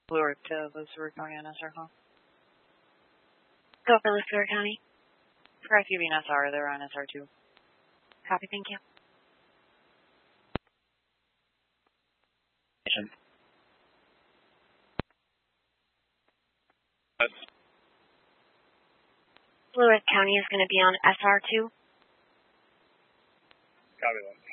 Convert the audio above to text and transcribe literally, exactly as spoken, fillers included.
Blue Earth to Lucero County on S R call. Go for Lucero County. For S U V and S R, they're on S R two. Copy, thank you. Blue Earth County is going to be on S R two. Copy that.